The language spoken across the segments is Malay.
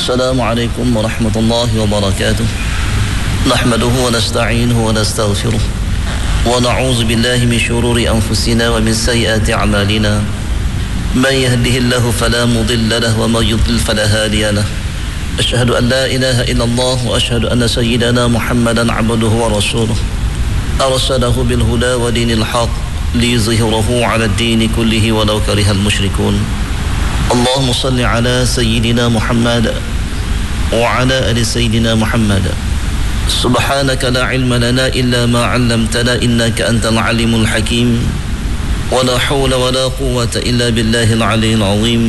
السلام عليكم ورحمة الله وبركاته. نحمده ونستعينه ونستغفره ونعوذ بالله من شرور أنفسنا ومن سيئات أعمالنا. من يهده الله فلا مضل له ومن يضلل فلا هادي له. أشهد أن لا إله إلا الله وأشهد أن سيدنا محمدا عبده ورسوله أرسله بالهدى ودين الحق ليظهره على الدين كله ولو كره المشركون. اللهم صل على سيدنا محمد وعلى آل سيدنا محمد. سبحانك لا علم لنا إلا ما علمتنا إنك أنت العليم الحكيم. ولا حول ولا قوة إلا بالله العلي العظيم.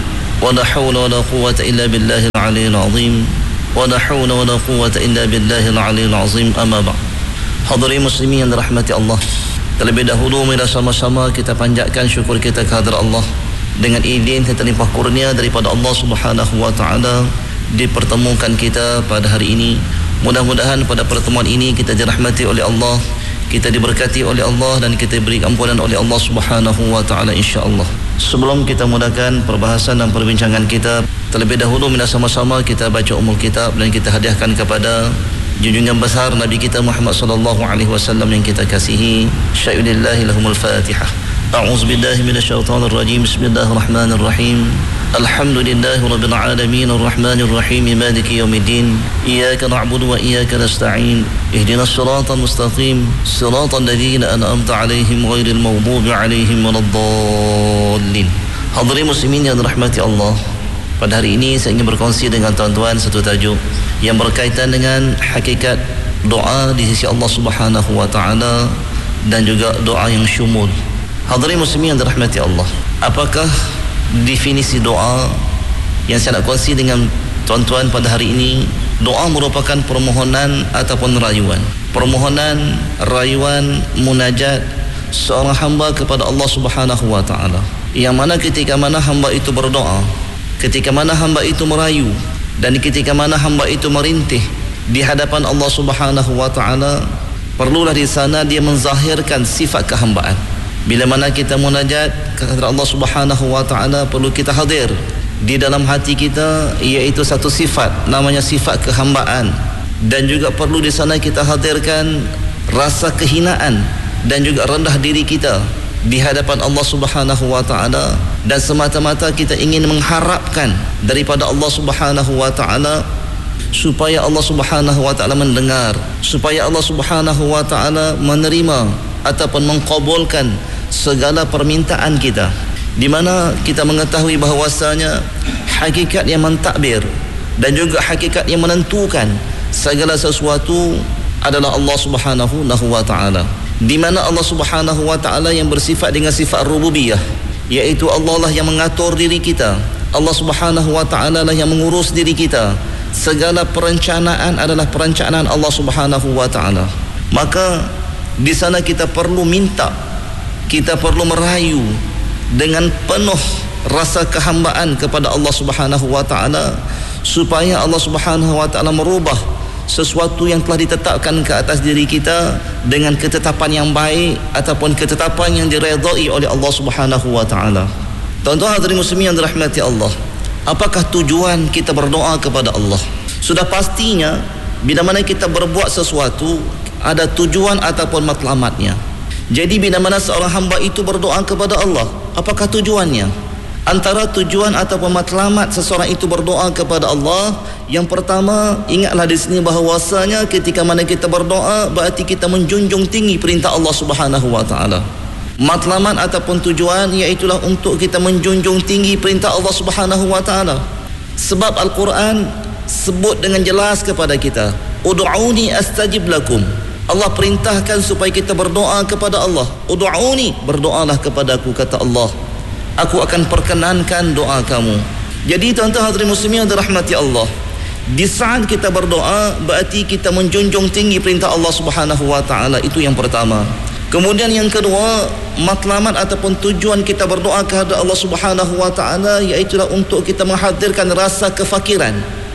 ولا حول ولا قوة إلا بالله العلي العظيم. ولا حول ولا قوة إلا بالله العلي العظيم. أما بعد. Hadirin muslimin yang dirahmati Allah, terlebih dahulu marilah sama-sama kita panjatkan syukur kita kehadrat Allah dengan izin dan limpah kurnia daripada Allah Subhanahu wa taala dipertemukan kita pada hari ini. Mudah-mudahan pada pertemuan ini kita dirahmati oleh Allah, kita diberkati oleh Allah dan kita diberi ampunan oleh Allah Subhanahu wa taala insya-Allah. Sebelum kita mulakan perbahasan dan perbincangan kita, terlebih dahulu marilah sama-sama kita baca umul kitab dan kita hadiahkan kepada junjungan besar Nabi kita Muhammad sallallahu alaihi wasallam yang kita kasihi. Syai'ulillahi lahumul Fatihah. A'udzu billahi minasyaitonir rajim. Bismillahirrahmanirrahim. Alhamdulillahi rabbil alamin arrahmanir rahim maliki yaumiddin. Iyyaka na'budu wa iyyaka nasta'in. Ihdinas siratal mustaqim. Siratal ladzina an'amta 'alaihim ghairil maghdubi 'alaihim waladdallin. Hadirin muslimin yang dirahmati Allah, pada hari ini saya ingin berkongsi dengan tuan-tuan satu tajuk yang berkaitan dengan hakikat doa di sisi Allah Subhanahu wa taala dan juga doa yang syumul. Hadirin muslimin yang dirahmati Allah, apakah definisi doa yang saya nak kongsi dengan tuan-tuan pada hari ini? Doa merupakan permohonan ataupun rayuan. Permohonan, rayuan, munajat seorang hamba kepada Allah Subhanahu wa taala, yang mana ketika mana hamba itu berdoa, ketika mana hamba itu merayu, dan ketika mana hamba itu merintih di hadapan Allah Subhanahu wa taala, perlulah di sana dia menzahirkan sifat kehambaan. Bila mana kita munajat kepada Allah Subhanahu wa taala, perlu kita hadir di dalam hati kita, iaitu satu sifat namanya sifat kehambaan, dan juga perlu di sana kita hadirkan rasa kehinaan dan juga rendah diri kita di hadapan Allah Subhanahu wa taala, dan semata-mata kita ingin mengharapkan daripada Allah Subhanahu wa taala supaya Allah Subhanahu wa taala mendengar, supaya Allah Subhanahu wa taala menerima ataupun mengkabulkan segala permintaan kita, di mana kita mengetahui bahawasanya hakikat yang mentadbir dan juga hakikat yang menentukan segala sesuatu adalah Allah Subhanahu wa taala, di mana Allah Subhanahu wa taala yang bersifat dengan sifat rububiyah, iaitu Allah lah yang mengatur diri kita, Allah Subhanahu wa taala lah yang mengurus diri kita. Segala perencanaan adalah perencanaan Allah Subhanahu wa taala. Maka di sana kita perlu minta, kita perlu merayu dengan penuh rasa kehambaan kepada Allah Subhanahu wa taala, supaya Allah Subhanahu wa taala merubah sesuatu yang telah ditetapkan ke atas diri kita dengan ketetapan yang baik ataupun ketetapan yang diredai oleh Allah Subhanahu wa taala. Tuan-tuan hadirin muslimin yang dirahmati Allah, apakah tujuan kita berdoa kepada Allah? Sudah pastinya bila mana kita berbuat sesuatu ada tujuan ataupun matlamatnya. Jadi bila mana seorang hamba itu berdoa kepada Allah, apakah tujuannya? Antara tujuan ataupun matlamat seseorang itu berdoa kepada Allah, yang pertama, ingatlah di sini bahawasanya ketika mana kita berdoa berarti kita menjunjung tinggi perintah Allah Subhanahu wa taala. Matlamat ataupun tujuan iaitulah untuk kita menjunjung tinggi perintah Allah Subhanahu wa taala. Sebab Al-Quran sebut dengan jelas kepada kita, ud'uni astajib lakum. Allah perintahkan supaya kita berdoa kepada Allah. Ud'uni, berdoalah kepadaku, kata Allah, aku akan perkenankan doa kamu. Jadi tuan-tuan hadirin muslimin yang dirahmati Allah, di saat kita berdoa berarti kita menjunjung tinggi perintah Allah Subhanahu wa taala. Itu yang pertama. Kemudian yang kedua, matlamat ataupun tujuan kita berdoa kepada Allah Subhanahu wa taala iaitulah untuk kita menghadirkan rasa kefakiran.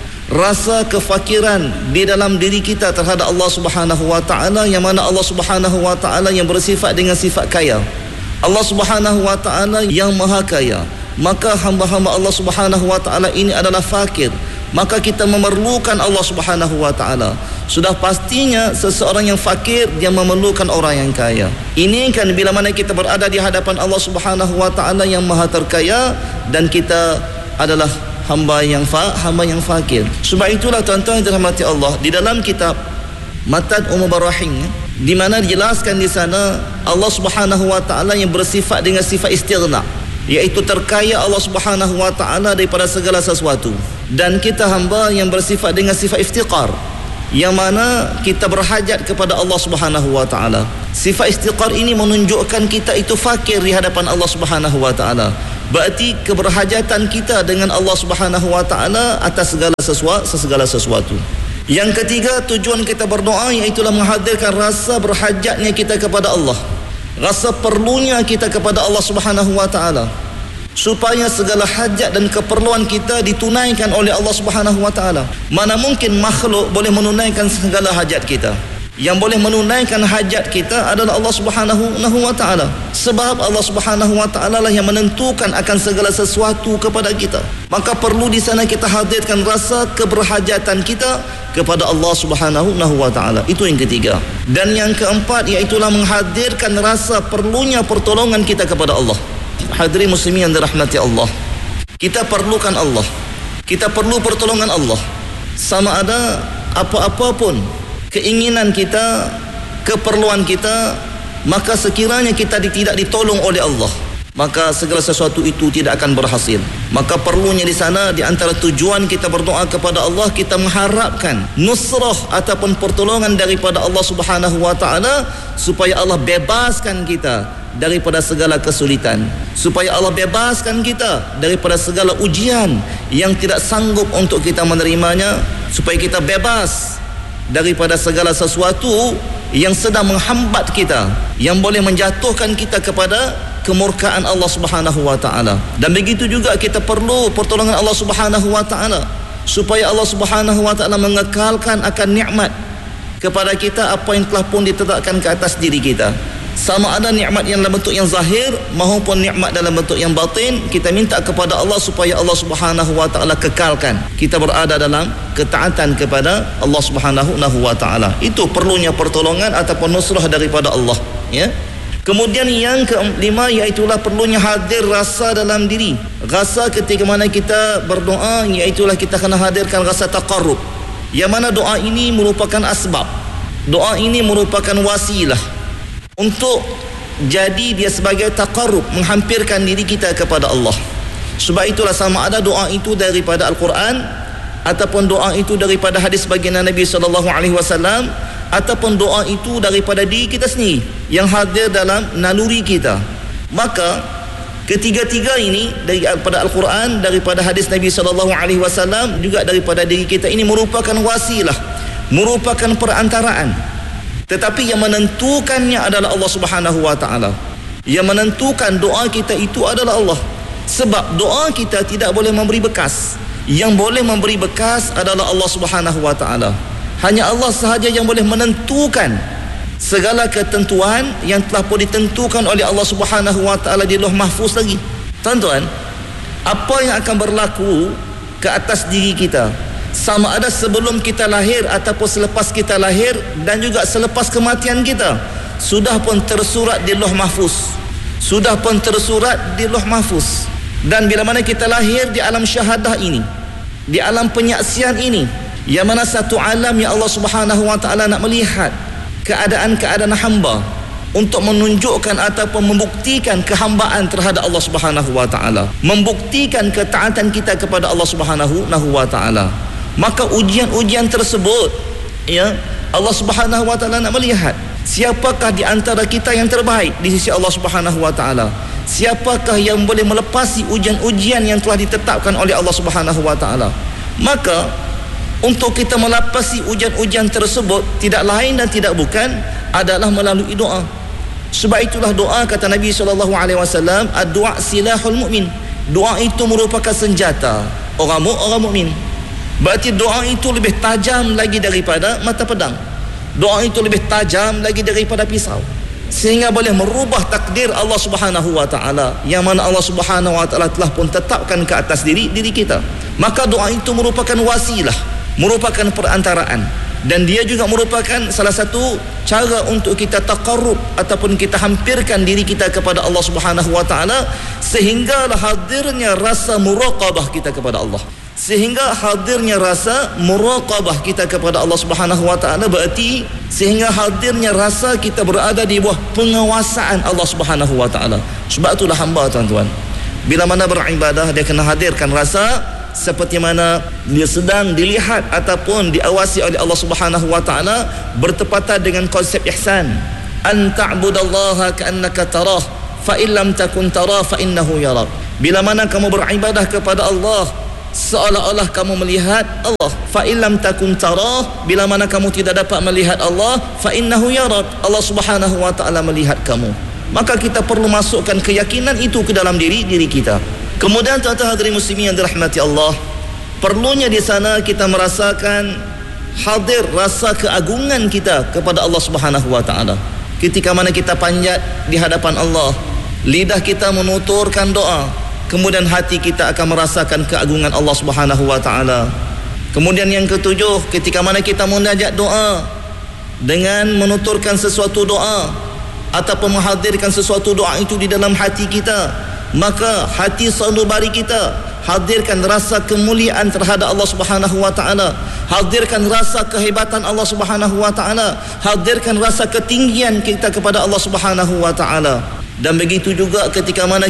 Rasa kefakiran di dalam diri kita terhadap Allah Subhanahu wa taala, yang mana Allah Subhanahu wa taala yang bersifat dengan sifat kaya. Allah Subhanahu wa taala yang maha kaya. Maka hamba-hamba Allah Subhanahu wa taala ini adalah fakir, maka kita memerlukan Allah Subhanahu wa taala. Sudah pastinya seseorang yang fakir dia memerlukan orang yang kaya. Ini kan bila mana kita berada di hadapan Allah Subhanahu wa taala yang Maha terkaya dan kita adalah hamba yang fakir. Sebab itulah tuan-tuan yang dirahmati Allah, di dalam kitab Matan Umubarrahim di mana dijelaskan di sana Allah Subhanahu wa taala yang bersifat dengan sifat istighna, iaitu terkaya Allah Subhanahu wa taala daripada segala sesuatu, dan kita hamba yang bersifat dengan sifat iftiqar, yang mana kita berhajat kepada Allah Subhanahu wa taala. Sifat iftiqar ini menunjukkan kita itu fakir di hadapan Allah Subhanahu wa taala. Berarti keberhajatan kita dengan Allah Subhanahu wa taala atas segala sesuatu. Yang ketiga, tujuan kita berdoa iaitulah menghadirkan rasa berhajatnya kita kepada Allah, rasa perlunya kita kepada Allah Subhanahu wa taala, supaya segala hajat dan keperluan kita ditunaikan oleh Allah Subhanahu wa taala. Mana mungkin makhluk boleh menunaikan segala hajat kita? Yang boleh menunaikan hajat kita adalah Allah Subhanahu wa taala. Sebab Allah Subhanahu wa taala lah yang menentukan akan segala sesuatu kepada kita. Maka perlu di sana kita hadirkan rasa keberhajatan kita kepada Allah Subhanahu wa taala. Itu yang ketiga. Dan yang keempat iaitulah menghadirkan rasa perlunya pertolongan kita kepada Allah. Hadirin muslimin yang dirahmati Allah, kita perlukan Allah, kita perlu pertolongan Allah. Sama ada apa-apa pun keinginan kita, keperluan kita, maka sekiranya kita tidak ditolong oleh Allah, maka segala sesuatu itu tidak akan berhasil. Maka perlunya di sana, di antara tujuan kita berdoa kepada Allah, kita mengharapkan nusrah ataupun pertolongan daripada Allah Subhanahu wa taala, supaya Allah bebaskan kita daripada segala kesulitan, supaya Allah bebaskan kita daripada segala ujian yang tidak sanggup untuk kita menerimanya, supaya kita bebas daripada segala sesuatu yang sedang menghambat kita, yang boleh menjatuhkan kita kepada kemurkaan Allah Subhanahu wa taala. Dan begitu juga kita perlu pertolongan Allah Subhanahu wa taala, supaya Allah Subhanahu wa taala mengekalkan akan nikmat kepada kita apa yang telah pun ditetapkan ke atas diri kita. Sama ada nikmat yang dalam bentuk yang zahir maupun nikmat dalam bentuk yang batin, kita minta kepada Allah supaya Allah Subhanahu wa taala kekalkan kita berada dalam ketaatan kepada Allah Subhanahu wa taala. Itu perlunya pertolongan ataupun nusrah daripada Allah, ya. Kemudian yang kelima iaitulah perlunya hadir rasa dalam diri. Rasa ketika mana kita berdoa iaitulah kita kena hadirkan rasa taqarrub, yang mana doa ini merupakan asbab, doa ini merupakan wasilah untuk jadi dia sebagai taqarrub, menghampirkan diri kita kepada Allah. Sebab itulah sama ada doa itu daripada Al-Quran ataupun doa itu daripada hadis baginda Nabi SAW, ataupun doa itu daripada diri kita sendiri yang hadir dalam naluri kita. Maka ketiga-tiga ini, daripada Al-Quran, daripada hadis Nabi SAW, juga daripada diri kita, ini merupakan wasilah, merupakan perantaraan. Tetapi yang menentukannya adalah Allah Subhanahu wa taala. Yang menentukan doa kita itu adalah Allah. Sebab doa kita tidak boleh memberi bekas. Yang boleh memberi bekas adalah Allah Subhanahu wa taala. Hanya Allah sahaja yang boleh menentukan segala ketentuan yang telah pun ditentukan oleh Allah Subhanahu wa taala di Lauh Mahfuz lagi. Tuan-tuan, apa yang akan berlaku ke atas diri kita, sama ada sebelum kita lahir ataupun selepas kita lahir, dan juga selepas kematian kita, sudah pun tersurat di Lauh Mahfuz. Sudah pun tersurat di Lauh Mahfuz. Dan bila mana kita lahir di alam syahadah ini, di alam penyaksian ini, yang mana satu alam yang Allah Subhanahu wa taala nak melihat keadaan-keadaan hamba untuk menunjukkan ataupun membuktikan kehambaan terhadap Allah Subhanahu wa taala, membuktikan ketaatan kita kepada Allah Subhanahu wa taala. Maka ujian-ujian tersebut, ya, Allah Subhanahu wa taala nak melihat siapakah di antara kita yang terbaik di sisi Allah Subhanahu wa taala. Siapakah yang boleh melepasi ujian-ujian yang telah ditetapkan oleh Allah Subhanahu wa taala. Maka untuk kita melepasi ujian-ujian tersebut, tidak lain dan tidak bukan adalah melalui doa. Sebab itulah doa, kata Nabi SAW, ad-du'a silahul mu'min. Doa itu merupakan senjata orang mukmin. Berarti doa itu lebih tajam lagi daripada mata pedang. Doa itu lebih tajam lagi daripada pisau. sehingga boleh merubah takdir Allah Subhanahu wa taala, yang mana Allah Subhanahu wa taala telah pun tetapkan ke atas diri kita. Maka doa itu merupakan wasilah, merupakan perantaraan, dan dia juga merupakan salah satu cara untuk kita taqarrub ataupun kita hampirkan diri kita kepada Allah Subhanahu wa taala, sehinggalah hadirnya rasa muraqabah kita kepada Allah. Sehingga hadirnya rasa muraqabah kita kepada Allah Subhanahu wa taala, berarti sehingga hadirnya rasa kita berada di bawah pengawasan Allah Subhanahu wa taala. Sebab itulah hamba, tuan-tuan, bila mana beribadah, dia kena hadirkan rasa seperti mana dia sedang dilihat ataupun diawasi oleh Allah Subhanahu wa taala, bertepatan dengan konsep ihsan. An ta'budallaha ka'annaka tarah, fa in lam takun tarah fa innahu yarak. Bila mana kamu beribadah kepada Allah, seolah-olah kamu melihat Allah. Fa in lam takun tarah, bila mana kamu tidak dapat melihat Allah, fa innahu yarak, Allah Subhanahu wa taala melihat kamu. Maka kita perlu masukkan keyakinan itu ke dalam diri kita. Kemudian tuan-tuan hadirin muslimin yang dirahmati Allah, perlunya di sana kita merasakan hadir rasa keagungan kita kepada Allah Subhanahu wa taala. Ketika mana kita panjat di hadapan Allah, lidah kita menuturkan doa, kemudian hati kita akan merasakan keagungan Allah Subhanahu wa taala. Kemudian yang ketujuh, ketika mana kita munajat doa dengan menuturkan sesuatu doa ataupun menghadirkan sesuatu doa itu di dalam hati kita, maka hati sanubari kita hadirkan rasa kemuliaan terhadap Allah Subhanahu wa taala, hadirkan rasa kehebatan Allah Subhanahu wa taala, hadirkan rasa ketinggian kita kepada Allah Subhanahu wa taala. Dan begitu juga ketika mana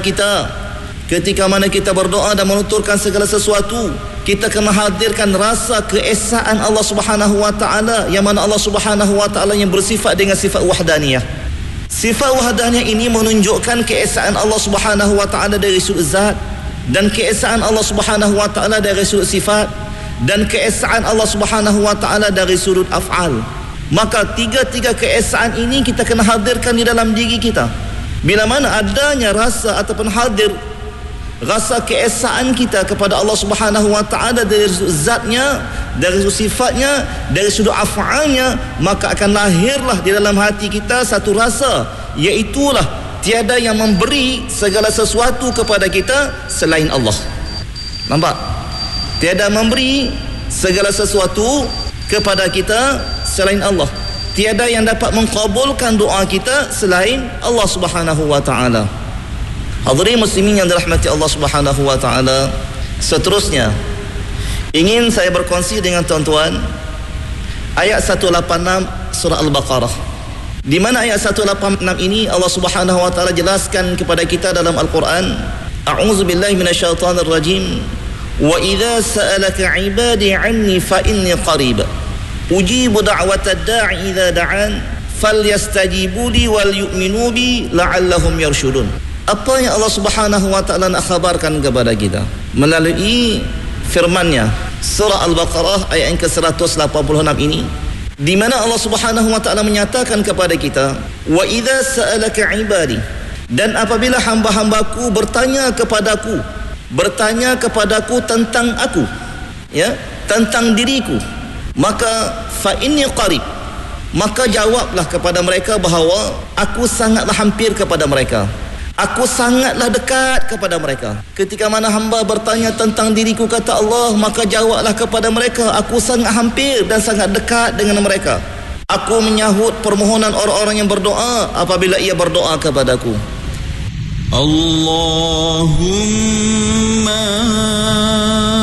kita berdoa dan menuturkan segala sesuatu, kita kena hadirkan rasa keesaan Allah Subhanahu wa taala, yang mana Allah Subhanahu wa taala yang bersifat dengan sifat wahdaniyah. Sifat wahdaniyah ini menunjukkan keesaan Allah Subhanahu wa taala dari sudut zat, dan keesaan Allah Subhanahu wa taala dari sudut sifat, dan keesaan Allah Subhanahu wa taala dari sudut af'al. Maka tiga-tiga keesaan ini kita kena hadirkan di dalam diri kita. Bila mana adanya rasa ataupun hadir rasa keesaan kita kepada Allah Subhanahu wa taala dari sudut zatnya, dari sudut sifatnya, dari sudut af'alnya, maka akan lahirlah di dalam hati kita satu rasa, iaitulah tiada yang memberi segala sesuatu kepada kita selain Allah. Nampak? Tiada memberi segala sesuatu kepada kita selain Allah. Tiada yang dapat mengkabulkan doa kita selain Allah Subhanahu wa taala. Hadirin muslimin yang dirahmati Allah Subhanahu wa taala, seterusnya ingin saya berkongsi dengan tuan-tuan ayat 186 surah Al-Baqarah, di mana ayat 186 ini Allah Subhanahu wa taala jelaskan kepada kita dalam Al-Quran, a'udzubillahi minasyaitonir rajim, wa idza sa'alaka 'ibadi 'anni fa inni qarib ujibu da'watad da'i idza da'an falyastajibu li wal yu'minu bi la'allahum yarshudun. Apa yang Allah Subhanahu wa taala nak khabarkan kepada kita melalui firman-Nya, surah Al-Baqarah ayat yang ke-186 ini, di mana Allah Subhanahu wa taala menyatakan kepada kita, wa idza sa'alaka 'ibadi, dan apabila hamba-hambaku bertanya kepadaku tentang aku, ya, tentang diriku, maka fa inni qarib, maka jawablah kepada mereka bahawa aku sangatlah hampir kepada mereka, aku sangatlah dekat kepada mereka. Ketika mana hamba bertanya tentang diriku, kata Allah, maka jawablah kepada mereka, aku sangat hampir dan sangat dekat dengan mereka. Aku menyahut permohonan orang-orang yang berdoa apabila ia berdoa kepadaku. Allahumma